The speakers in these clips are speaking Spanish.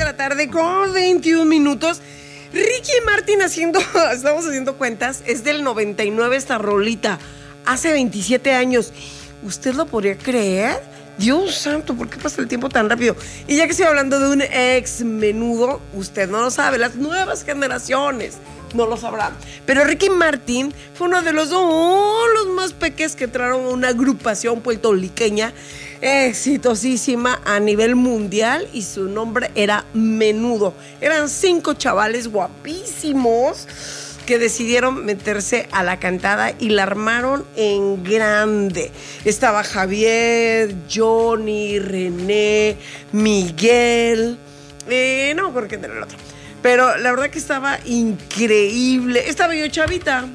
la tarde con 21 minutos. Ricky Martin estamos haciendo cuentas, es del 99 esta rolita, hace 27 años. ¿Usted lo podría creer? Dios santo, ¿por qué pasa el tiempo tan rápido? Y ya que estoy hablando de un ex Menudo, usted no lo sabe, las nuevas generaciones no lo sabrán. Pero Ricky Martin fue uno de los más pequeños que trajeron una agrupación puertorriqueña exitosísima a nivel mundial y su nombre era Menudo. Eran 5 chavales guapísimos que decidieron meterse a la cantada y la armaron en grande. Estaba Javier, Johnny, René, Miguel, no, porque era el otro. Pero la verdad que estaba increíble. Estaba yo chavita.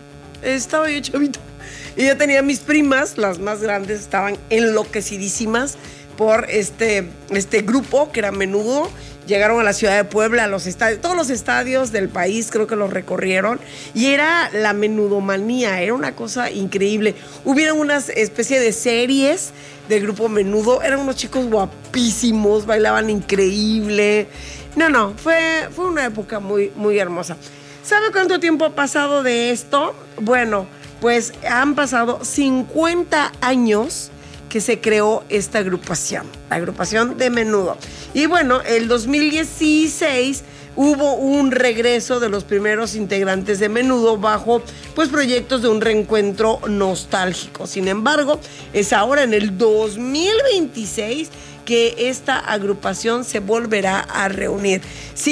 Y yo tenía mis primas, las más grandes, estaban enloquecidísimas por este grupo que era Menudo. Llegaron a la ciudad de Puebla, a los estadios, todos los estadios del país creo que los recorrieron. Y era la menudomanía, era una cosa increíble. Hubieron una especie de series del grupo Menudo. Eran unos chicos guapísimos, bailaban increíble. No, fue una época muy, muy hermosa. ¿Sabe cuánto tiempo ha pasado de esto? Bueno, pues han pasado 50 años que se creó esta agrupación, la agrupación de Menudo. Y bueno, el 2016 hubo un regreso de los primeros integrantes de Menudo bajo pues proyectos de un reencuentro nostálgico. Sin embargo, es ahora en el 2026 que esta agrupación se volverá a reunir.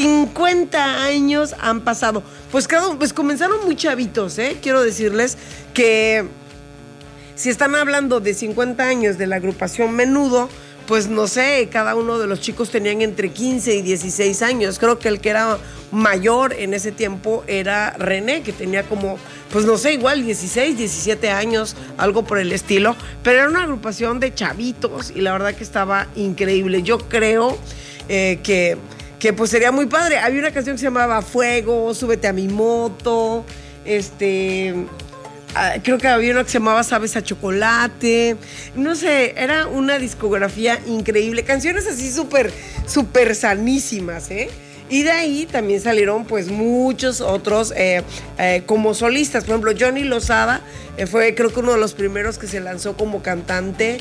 50 años han pasado. Pues comenzaron muy chavitos, Quiero decirles que si están hablando de 50 años de la agrupación Menudo, pues no sé, cada uno de los chicos tenían entre 15 y 16 años. Creo que el que era mayor en ese tiempo era René, que tenía como, pues no sé, igual 16, 17 años, algo por el estilo. Pero era una agrupación de chavitos y la verdad que estaba increíble. Yo creo que pues sería muy padre. Había una canción que se llamaba Fuego, Súbete a mi moto, creo que había uno que se llamaba Sabes a Chocolate. No sé, era una discografía increíble. Canciones así súper sanísimas, Y de ahí también salieron pues muchos otros como solistas. Por ejemplo, Johnny Lozada fue creo que uno de los primeros que se lanzó como cantante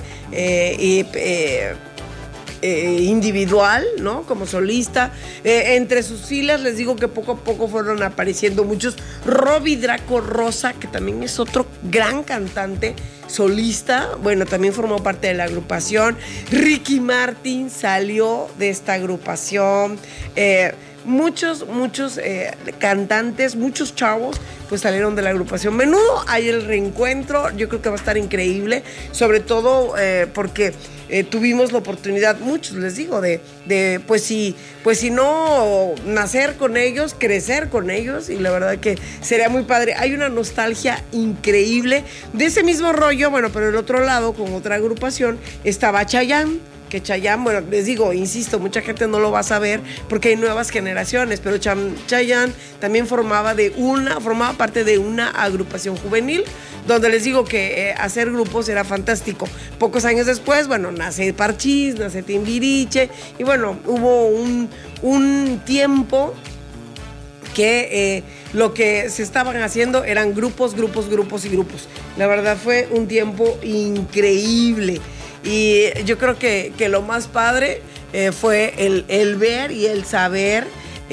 individual, ¿no? Como solista. Entre sus filas les digo que poco a poco fueron apareciendo muchos. Robbie Draco Rosa, que también es otro gran cantante solista, bueno, también formó parte de la agrupación. Ricky Martin salió de esta agrupación. Muchos cantantes, muchos chavos pues salieron de la agrupación Menudo. Hay el reencuentro, yo creo que va a estar increíble, sobre todo porque tuvimos la oportunidad, muchos les digo, de pues si no nacer con ellos, crecer con ellos, y la verdad que sería muy padre. Hay una nostalgia increíble de ese mismo rollo, bueno, pero el otro lado, con otra agrupación, estaba Chayanne. Que Chayanne, bueno, les digo, insisto, mucha gente no lo va a saber porque hay nuevas generaciones, pero Chayanne también formaba parte de una agrupación juvenil, donde les digo que hacer grupos era fantástico. Pocos años después, bueno, nace Parchís, nace Timbiriche, y bueno, hubo un tiempo que lo que se estaban haciendo eran grupos. La verdad fue un tiempo increíble. Y yo creo que lo más padre fue el ver y el saber,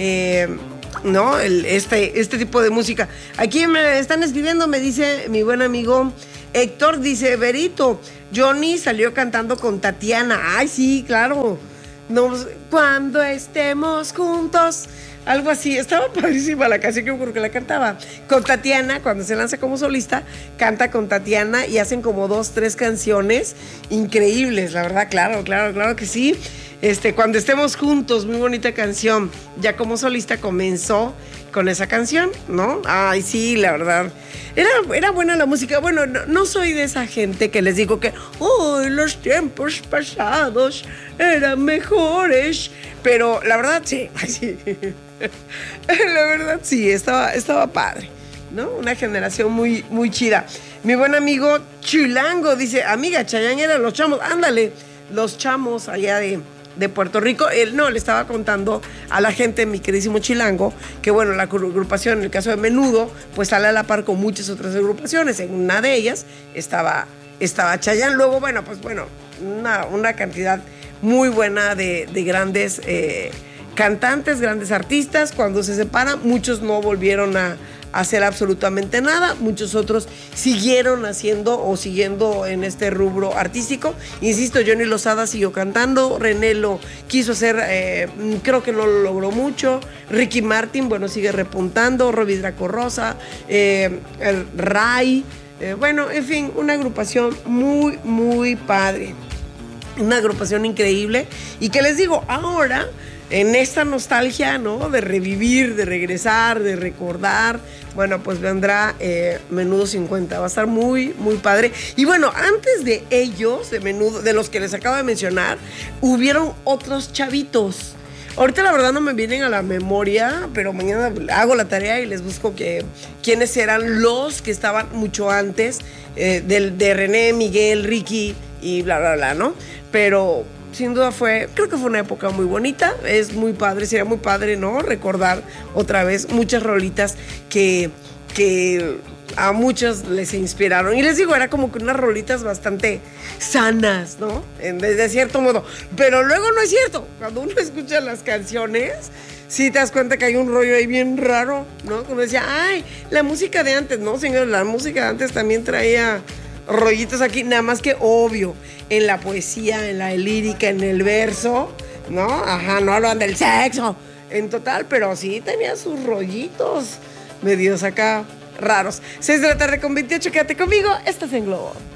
¿no? Este tipo de música. Aquí me están escribiendo, me dice mi buen amigo Héctor, dice: Berito, Johnny salió cantando con Tatiana. Ay, sí, claro. Cuando estemos juntos. Algo así, estaba padrísima la canción, que yo creo que la cantaba con Tatiana. Cuando se lanza como solista, canta con Tatiana y hacen como 2, 3 canciones increíbles, la verdad, claro que sí. Cuando estemos juntos, muy bonita canción. Ya como solista comenzó con esa canción, ¿no? Ay, sí, la verdad. Era buena la música. Bueno, no soy de esa gente que les digo que los tiempos pasados eran mejores. Pero la verdad, sí. Ay, sí. La verdad, sí, estaba padre, ¿no? Una generación muy, muy chida. Mi buen amigo Chilango dice: amiga, Chayanne eran los chamos. Ándale, los chamos allá de Puerto Rico. Le estaba contando a la gente, mi queridísimo Chilango, que bueno, la agrupación, en el caso de Menudo, pues sale a la par con muchas otras agrupaciones. En una de ellas estaba Chayanne. Luego, una cantidad muy buena de grandes cantantes, grandes artistas. Cuando se separan, muchos no volvieron a hacer absolutamente nada, muchos otros siguieron haciendo o siguiendo en este rubro artístico. Insisto, Johnny Lozada siguió cantando, René lo quiso hacer, creo que no lo logró mucho, Ricky Martin, sigue repuntando, Robbie Draco Rosa, el Ray, en fin, una agrupación muy, muy padre, una agrupación increíble, y que les digo, ahora en esta nostalgia, ¿no? De revivir, de regresar, de recordar, pues vendrá Menudo 50. Va a estar muy, muy padre. Y antes de ellos, de Menudo, de los que les acabo de mencionar, hubieron otros chavitos. Ahorita la verdad no me vienen a la memoria, pero mañana hago la tarea y les busco quiénes eran los que estaban mucho antes de René, Miguel, Ricky y bla, bla, bla, ¿no? Pero sin duda creo que fue una época muy bonita, es muy padre, sería muy padre, ¿no? Recordar otra vez muchas rolitas que a muchos les inspiraron. Y les digo, era como que unas rolitas bastante sanas, ¿no? De cierto modo. Pero luego no es cierto. Cuando uno escucha las canciones, sí te das cuenta que hay un rollo ahí bien raro, ¿no? Como decía, ay, la música de antes, ¿no, señor? La música de antes también traía rollitos aquí, nada más que obvio, en la poesía, en la lírica, en el verso, ¿no? Ajá, no hablan del sexo en total, pero sí tenía sus rollitos medios acá raros. 6 de la tarde con 28, quédate conmigo, estás en Globo.